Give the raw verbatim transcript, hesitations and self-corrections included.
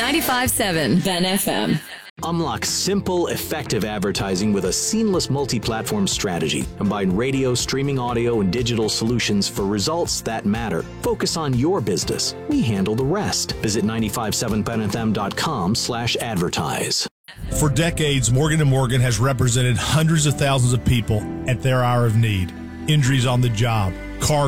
ninety-five point seven Ben F M. Unlock simple, effective advertising with a seamless multi-platform strategy. Combine radio, streaming audio, and digital solutions for results that matter. Focus on your business. We handle the rest. Visit nine five seven ben f m dot com slash advertise. For decades, Morgan and Morgan has represented hundreds of thousands of people at their hour of need. Injuries on the job,